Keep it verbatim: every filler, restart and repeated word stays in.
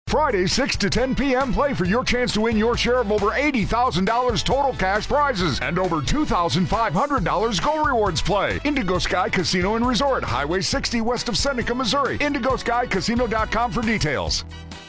Friday, six to ten p.m. Play for your chance to win your share of over eighty thousand dollars total cash prizes and over two thousand five hundred dollars Go Rewards Play. Indigo Sky Casino and Resort, Highway sixty west of Seneca, Missouri. indigo sky casino dot com for details.